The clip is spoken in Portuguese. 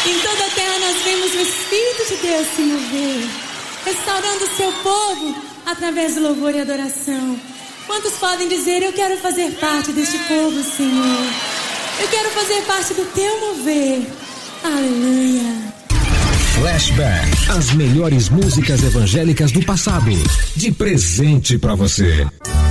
Em toda a terra nós vemos o Espírito de Deus se mover, restaurando o seu povo através do louvor e adoração. Quantos podem dizer: eu quero fazer parte deste povo, Senhor? Eu quero fazer parte do teu mover. Aleluia. Flashback, as melhores músicas evangélicas do passado, de presente pra você.